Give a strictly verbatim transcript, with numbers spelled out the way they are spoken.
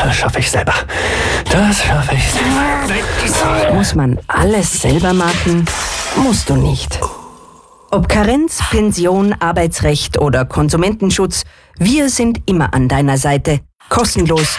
Das schaffe ich selber. Das schaffe ich selber. Muss man alles selber machen? Musst du nicht. Ob Karenz, Pension, Arbeitsrecht oder Konsumentenschutz, wir sind immer an deiner Seite. Kostenlos